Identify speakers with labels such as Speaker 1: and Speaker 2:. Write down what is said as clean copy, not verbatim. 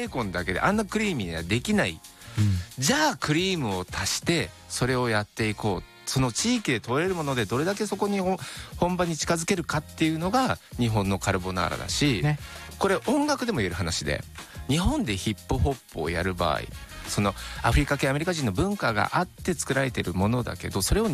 Speaker 1: ベーコンだけであんなクリーミーにはできない、じゃあクリームを足してそれをやっていこう。その地域で取れるものでどれだけそこに本場に近づけるかっていうのが日本のカルボナーラだし、ね、これ音楽でも言える話で、日本でヒップホップをやる場合、そのアフリカ系アメリカ人の文化があって作られているものだけど、それを